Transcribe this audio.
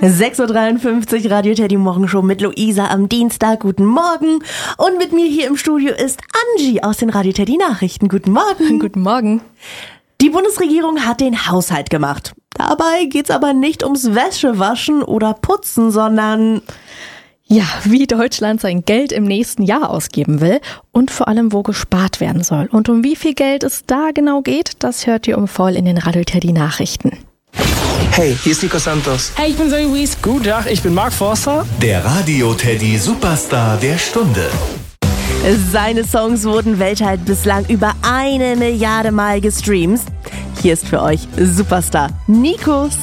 6.53 Uhr, Radio Teddy Morgenshow mit Luisa am Dienstag. Guten Morgen. Und mit mir hier im Studio ist Angie aus den Radio Teddy Nachrichten. Guten Morgen. Guten Morgen. Die Bundesregierung hat den Haushalt gemacht. Dabei geht's aber nicht ums Wäschewaschen oder Putzen, sondern ja, wie Deutschland sein Geld im nächsten Jahr ausgeben will und vor allem, wo gespart werden soll. Und um wie viel Geld es da genau geht, das hört ihr voll in den Radio Teddy Nachrichten. Hey, hier ist Nico Santos. Hey, ich bin Zoe Wies. Guten Tag, ich bin Mark Forster. Der Radio Teddy Superstar der Stunde. Seine Songs wurden weltweit bislang über 1 Milliarde Mal gestreamt. Hier ist für euch Superstar Nikos.